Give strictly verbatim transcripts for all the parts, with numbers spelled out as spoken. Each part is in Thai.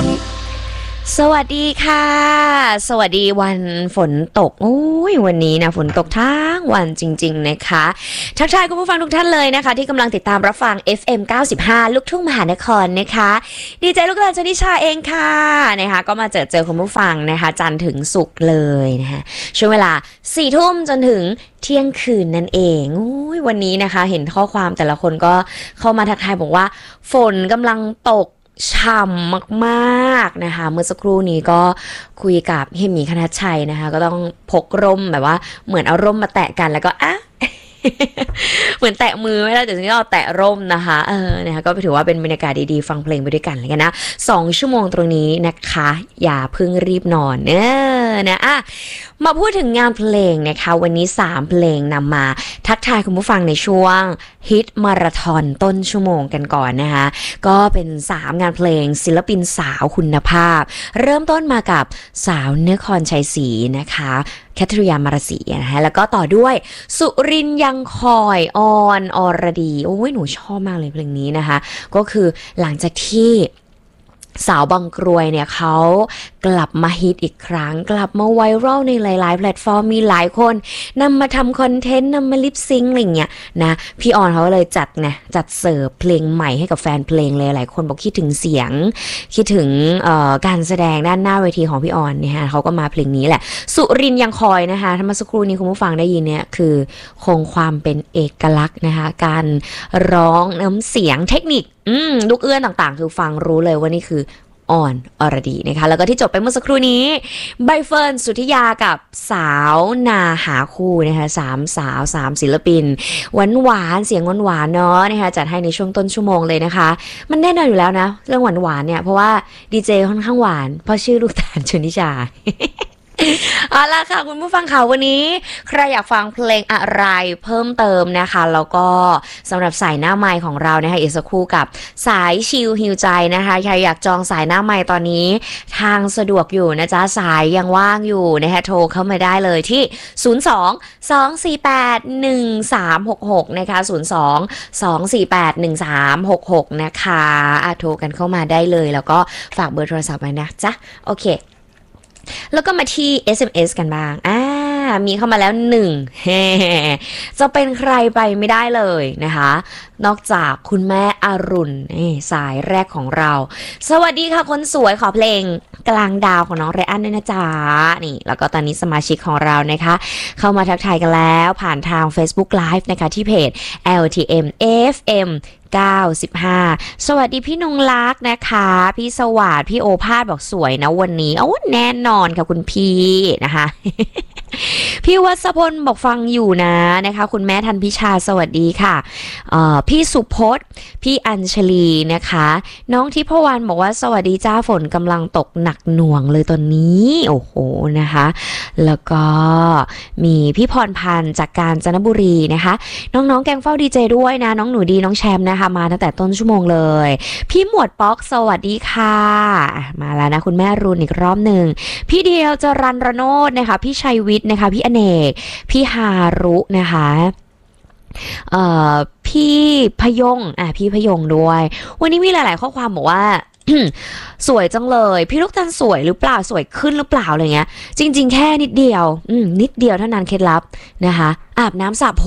สวัสดีค่ะสวัสดีวันฝนตกโอ้ยวันนี้นะฝนตกทั้งวันจริงๆนะคะทักทายคุณผู้ฟังทุกท่านเลยนะคะที่กำลังติดตามรับฟัง เอฟ เอ็ม เก้าสิบห้า ลูกทุ่งมหานครนะคะดีใจลูกหลานชนิชาเองค่ะนะคะก็มาเจอเจอคุณผู้ฟังนะคะจันทร์ถึงศุกร์เลยนะคะช่วงเวลาสี่ทุ่มจนถึงเที่ยงคืนนั่นเองอุ้ยวันนี้นะคะเห็นข้อความแต่ละคนก็เข้ามาทักทายบอกว่าฝนกำลังตกฉ่ำมากๆนะคะเมื่อสักครู่นี้ก็คุยกับเฮมีคณัชชัยนะคะก็ต้องพกร่มแบบว่าเหมือนเอาร่มมาแตะกันแล้วก็อ่ะ เหมือนแตะมือไม่ได้แต่ทีนี้เราแตะร่มนะคะเออนะคะก็ถือว่าเป็นบรรยากาศดีๆฟังเพลงไปด้วยกันเลยกันนะสองชั่วโมงตรงนี้นะคะอย่าเพิ่งรีบนอนเออนะอ่ะมาพูดถึงงานเพลงนะคะวันนี้สามเพลงนำมาทักทายคุณผู้ฟังในช่วงฮิตมาราธอนต้นชั่วโมงกันก่อนนะคะก็เป็นสามงานเพลงศิลปินสาวคุณภาพเริ่มต้นมากับสาวนครชัยศรีนะคะแคทริยามาราศีนะคะแล้วก็ต่อด้วยสุรินยังคอยออนอรดีโอ้ยหนูชอบมากเลยเพลงนี้นะคะก็คือหลังจากที่สาวบางกรวยเนี่ยเขากลับมาฮิตอีกครั้งกลับมาไวรัลในหลายๆแพลตฟอร์มมีหลายคนนำมาทำคอนเทนต์นำมาลิปซิงค์อะไรเงี้ยนะพี่ออนเขาเลยจัดไงจัดเสิร์ฟเพลงใหม่ให้กับแฟนเพลงเลยหลายคนบอกคิดถึงเสียงคิดถึงการแสดงด้านหน้าเวทีของพี่ออนเนี่ยฮะเขาก็มาเพลงนี้แหละสุรินยังคอยนะคะถ้ามาสักครู่นี้คุณผู้ฟังได้ยินเนี่ยคือคงความเป็นเอกลักษณ์นะคะการร้องน้ำเสียงเทคนิคอืมลูกเอื้อนต่างๆคือฟังรู้เลยว่านี่คืออ่อนอรดีนะคะแล้วก็ที่จบไปเมื่อสักครู่นี้ใบเฟิร์นสุทธิยากับสาวนาหาคู่นะคะสามสาวสามศิลปินหวานหวานเสียงหวานหวานเนาะนะคะจัดให้ในช่วงต้นชั่วโมงเลยนะคะมันแน่นอนอยู่แล้วนะเรื่องหวานหวานเนี่ยเพราะว่าดีเจค่อนข้างหวานเพราะชื่อลูกตาลชนิชาเอาล่ะค่ะคุณผู้ฟังค่ะวันนี้ใครอยากฟังเพลงอะไรเพิ่มเติมนะคะแล้วก็สำหรับสายหน้าไมค์ของเรานะคะอีกสักครู่กับสายชิลฮิวใจนะคะใครอยากจองสายหน้าไมค์ตอนนี้ทางสะดวกอยู่นะจ๊ะสายยังว่างอยู่นะคะโทรเข้ามาได้เลยที่ศูนย์ สอง สอง สี่ แปด หนึ่ง สาม หก หกนะคะศูนย์ สอง สอง สี่ แปด หนึ่ง สาม หก หกนะคะอ่ะโทรกันเข้ามาได้เลยแล้วก็ฝากเบอร์โทรศัพท์ไว้นะจ๊ะโอเคแล้วก็มาที่ เอส เอ็ม เอส กันบ้างอ่ามีเข้ามาแล้วหนึ่งจะเป็นใครไปไม่ได้เลยนะคะนอกจากคุณแม่อรุณสายแรกของเราสวัสดีค่ะคนสวยขอเพลงกลางดาวของน้องไรอันด้วยนะจ๊ะนี่แล้วก็ตอนนี้สมาชิกของเรานะคะเข้ามาทักทายกันแล้วผ่านทาง Facebook Live นะคะที่เพจ แอล ที เอ็ม เอฟ เอ็มเก้าสิบห้าสวัสดีพี่นงลักษ์นะคะพี่สวัสดิ์พี่โอภาสบอกสวยนะวันนี้โอ้แน่นอนค่ะคุณพี่นะคะ พี่วัชพลบอกฟังอยู่นะนะคะคุณแม่ทันพิชาสวัสดีค่ะพี่สุพจน์พี่อัญชลีนะคะน้องทิพวรรณบอกว่าสวัสดีจ้าฝนกำลังตกหนักหน่วงเลยตอนนี้โอ้โหนะคะแล้วก็มีพี่พรพันธ์จากกาญจนบุรีนะคะน้องๆแกงเฝ้าดีเจด้วยนะน้องหนูดีน้องแชมป์นะคะมาตั้งแต่ต้นชั่วโมงเลยพี่หมวดป๊อกสวัสดีค่ะมาแล้วนะคุณแม่รุนอีกรอบหนึ่งพี่เดียวจรันรโนดนะคะพี่ชัยวิทย์นะคะพี่อเนกพี่ฮารุนะคะเอ่อพี่พยงอ่ะพี่พยงด้วยวันนี้มีหลายๆข้อความบอกว่า สวยจังเลยพี่ลูกตาลสวยหรือเปล่าสวยขึ้นหรือเปล่าอะไรเงี้ยจริงๆแค่นิดเดียวอืมนิดเดียวเท่านั้นเคล็ดลับนะคะอาบน้ำสระผม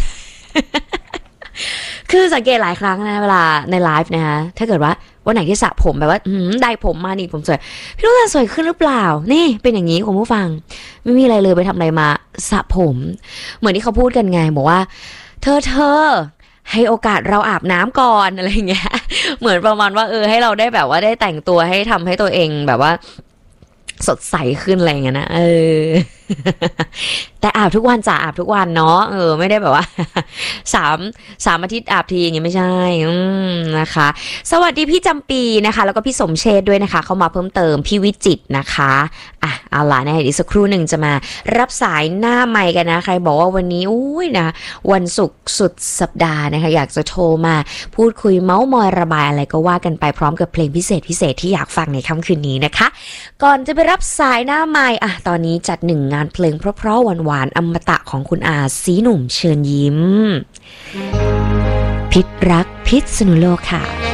คือสังเกตหลายครั้งนะเวลาในไลฟ์นะคะถ้าเกิดว่าวันไหนที่สระผมแบบว่าได้ผมมานี่ผมสวยพี่ลูกตาลสวยขึ้นหรือเปล่านี่เป็นอย่างนี้คุณผู้ฟังไม่มีอะไรเลยไปทำอะไรมาสระผมเหมือนที่เขาพูดกันไงบอกว่าเธอเธอให้โอกาสเราอาบน้ำก่อนอะไรเงี้ยเหมือนประมาณว่าเออให้เราได้แบบว่าได้แต่งตัวให้ทำให้ตัวเองแบบว่าสดใสขึ้นอะไรเงี้ยนะเออ แต่อาบทุกวันจ้ะอาบทุกวันเนาะเออไม่ได้แบบว่าสามสามอาทิตย์อาบทีอย่างเงี้ยไม่ใช่อืมนะคะสวัสดีพี่จำปีนะคะแล้วก็พี่สมเชษด้วยนะคะเข้ามาเพิ่มเติมพี่วิจิตรนะคะอ่ะเอาล่ะนะอีกสักครู่หนึ่งจะมารับสายหน้าไมค์กันนะใครบอกว่าวันนี้อุ้ยนะวันศุกร์สุดสัปดาห์นะคะอยากจะโทรมาพูดคุยเม้ามอยระบายอะไรก็ว่ากันไปพร้อมกับเพลงพิเศษพิเศษที่อยากฟังในค่ำคืนนี้นะคะก่อนจะไปรับสายหน้าไมค์อ่ะตอนนี้จัดหนึ่งงานเพลงเพราะๆหวานๆอมตะของคุณอาสีหนุ่มเชิญยิ้มพิษรักพิษณุโลกค่ะ